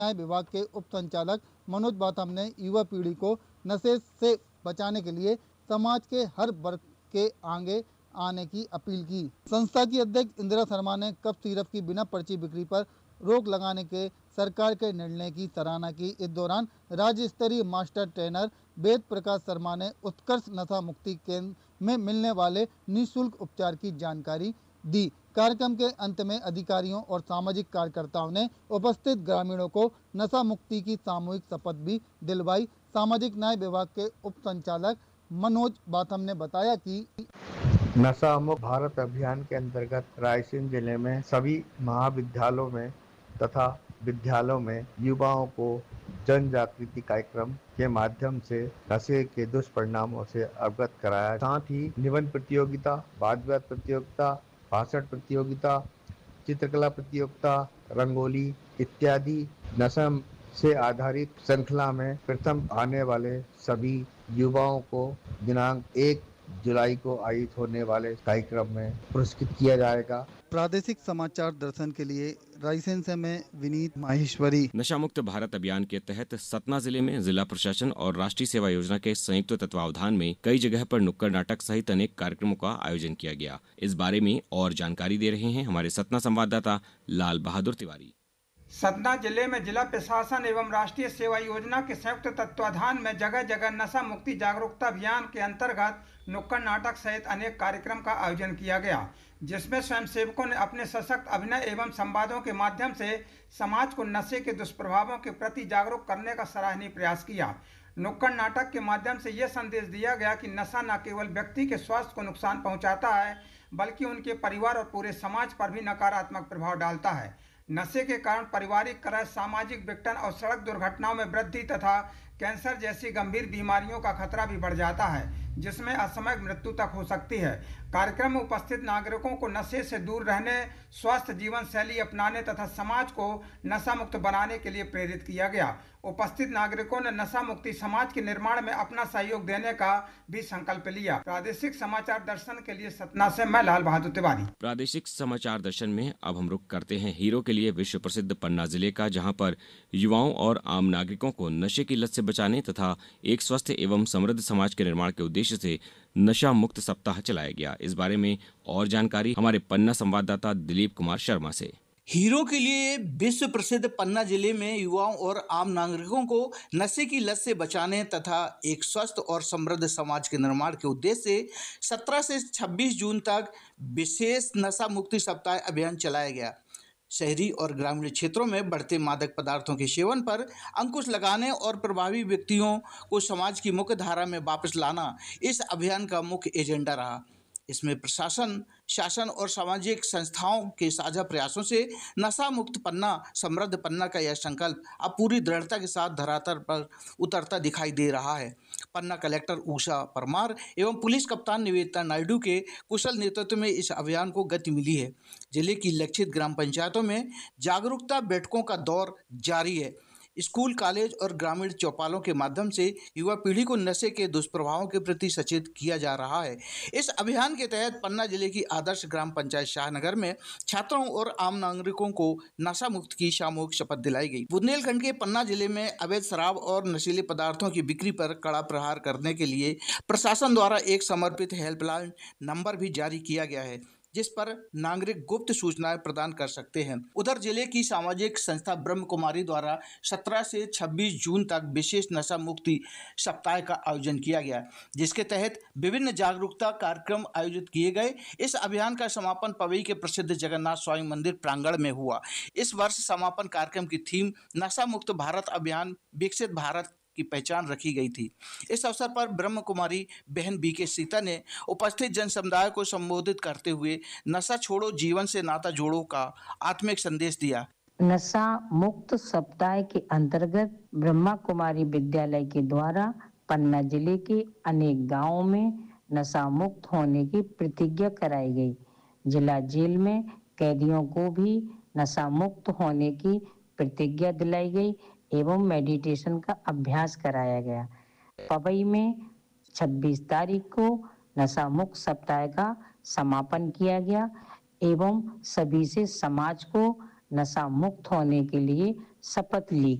न्याय विभाग के उप संचालक मनोज बाथम ने युवा पीढ़ी को नशे से बचाने के लिए समाज के हर वर्ग के आगे आने की अपील की। संस्था की अध्यक्ष इंदिरा शर्मा ने कफ सिरप की बिना पर्ची बिक्री पर रोक लगाने के सरकार के निर्णय की सराहना की। इस दौरान राज्य स्तरीय मास्टर ट्रेनर वेद प्रकाश शर्मा ने उत्कर्ष नशा मुक्ति केंद्र में मिलने वाले निःशुल्क उपचार की जानकारी दी। कार्यक्रम के अंत में अधिकारियों और सामाजिक कार्यकर्ताओं ने उपस्थित ग्रामीणों को नशा मुक्ति की सामूहिक शपथ भी दिलवाई। सामाजिक न्याय विभाग के उप संचालक मनोज बाथम ने बताया कि नशा मुक्त भारत अभियान के अंतर्गत रायसेन जिले में सभी महाविद्यालयों में तथा विद्यालयों में युवाओं को जन जागृति कार्यक्रम के माध्यम से नशे के दुष्परिणामों से अवगत कराया। साथ ही निबंध प्रतियोगिता, वाद विवाद प्रतियोगिता, भाषण प्रतियोगिता, चित्रकला प्रतियोगिता, रंगोली इत्यादि नशा से आधारित श्रृंखला में प्रथम आने वाले सभी युवाओं को दिनांक 1 जुलाई को आयोजित होने वाले कार्यक्रम में पुरस्कृत किया जाएगा। प्रादेशिक समाचार दर्शन के लिए रायसेन से मैं विनीत माहेश्वरी। नशा मुक्त भारत अभियान के तहत सतना जिले में जिला प्रशासन और राष्ट्रीय सेवा योजना के संयुक्त तत्वावधान में कई जगह पर नुक्कड़ नाटक सहित अनेक कार्यक्रमों का आयोजन किया गया। इस बारे में और जानकारी दे रहे हैं हमारे सतना संवाददाता लाल बहादुर तिवारी। सतना जिले में जिला प्रशासन एवं राष्ट्रीय सेवा योजना के संयुक्त तत्वाधान में जगह जगह नशा मुक्ति जागरूकता अभियान के अंतर्गत नुक्कड़ नाटक सहित अनेक कार्यक्रम का आयोजन किया गया, जिसमें स्वयंसेवकों ने अपने सशक्त अभिनय एवं संवादों के माध्यम से समाज को नशे के दुष्प्रभावों के प्रति जागरूक करने का सराहनीय प्रयास किया। नुक्कड़ नाटक के माध्यम से यह संदेश दिया गया कि नशा न केवल व्यक्ति के स्वास्थ्य को नुकसान पहुंचाता है, बल्कि उनके परिवार और पूरे समाज पर भी नकारात्मक प्रभाव डालता है। नशे के कारण पारिवारिक कलह, सामाजिक विघटन और सड़क दुर्घटनाओं में वृद्धि तथा कैंसर जैसी गंभीर बीमारियों का खतरा भी बढ़ जाता है, जिसमें असामयिक मृत्यु तक हो सकती है। कार्यक्रम में उपस्थित नागरिकों को नशे से दूर रहने, स्वस्थ जीवन शैली अपनाने तथा समाज को नशा मुक्त बनाने के लिए प्रेरित किया गया। उपस्थित नागरिकों ने नशा मुक्ति समाज के निर्माण में अपना सहयोग देने का भी संकल्प लिया। प्रादेशिक समाचार दर्शन के लिए सतना से मैं लाल बहादुर तिवारी। प्रादेशिक समाचार दर्शन में अब हम रुख करते हैं हीरो के लिए विश्व प्रसिद्ध पन्ना जिले का, जहां पर युवाओं और आम नागरिकों को नशे की लत से बचाने तथा एक स्वस्थ एवं समृद्ध समाज के निर्माण के उद्देश्य से नशा मुक्त सप्ताह चलाया गया। इस बारे में और जानकारी हमारे पन्ना संवाददाता दिलीप कुमार शर्मा से। हीरो के लिए विश्व प्रसिद्ध पन्ना जिले में युवाओं और आम नागरिकों को नशे की लत से बचाने तथा एक स्वस्थ और समृद्ध समाज के निर्माण के उद्देश्य से 17 से 26 जून तक विशेष नशा मुक्ति सप्ताह अभियान चलाया गया। शहरी और ग्रामीण क्षेत्रों में बढ़ते मादक पदार्थों के सेवन पर अंकुश लगाने और प्रभावी व्यक्तियों को समाज की मुख्य धारा में वापस लाना इस अभियान का मुख्य एजेंडा रहा। इसमें प्रशासन, शासन और सामाजिक संस्थाओं के साझा प्रयासों से नशा मुक्त पन्ना, समृद्ध पन्ना का यह संकल्प अब पूरी दृढ़ता के साथ धरातल पर उतरता दिखाई दे रहा है। पन्ना कलेक्टर उषा परमार एवं पुलिस कप्तान निवेदिता नायडू के कुशल नेतृत्व में इस अभियान को गति मिली है। जिले की लक्षित ग्राम पंचायतों में जागरूकता बैठकों का दौर जारी है। स्कूल, कॉलेज और ग्रामीण चौपालों के माध्यम से युवा पीढ़ी को नशे के दुष्प्रभावों के प्रति सचेत किया जा रहा है। इस अभियान के तहत पन्ना जिले की आदर्श ग्राम पंचायत शाहनगर में छात्रों और आम नागरिकों को नशा मुक्त की सामूहिक शपथ दिलाई गई। बुंदेलखंड के पन्ना जिले में अवैध शराब और नशीले पदार्थों की बिक्री पर कड़ा प्रहार करने के लिए प्रशासन द्वारा एक समर्पित हेल्पलाइन नंबर भी जारी किया गया है, जिस पर नागरिक गुप्त सूचनाएं प्रदान कर सकते हैं। उधर जिले की सामाजिक संस्था ब्रह्म कुमारी द्वारा 17 से 26 जून तक विशेष नशा मुक्ति सप्ताह का आयोजन किया गया, जिसके तहत विभिन्न जागरूकता कार्यक्रम आयोजित किए गए। इस अभियान का समापन पवई के प्रसिद्ध जगन्नाथ स्वामी मंदिर प्रांगण में हुआ। इस वर्ष समापन कार्यक्रम की थीम नशा मुक्त भारत अभियान, विकसित भारत की पहचान रखी गई थी। इस अवसर पर ब्रह्म कुमारी बहन बीके सीता ने उपस्थित जन समुदाय को संबोधित करते हुए नशा छोड़ो जीवन से नाता जोड़ो का आत्मिक संदेश दिया। नशा मुक्त सप्ताह के अंतर्गत ब्रह्मा कुमारी विद्यालय के द्वारा पन्ना जिले के अनेक गांवों में नशा मुक्त होने की प्रतिज्ञा कराई गई। जिला जेल में कैदियों को भी नशा मुक्त होने की प्रतिज्ञा दिलाई गई एवं मेडिटेशन का अभ्यास कराया गया। पवई में 26 तारीख को नशा मुक्त सप्ताह का समापन किया गया एवं सभी से समाज को नशा मुक्त होने के लिए शपथ ली।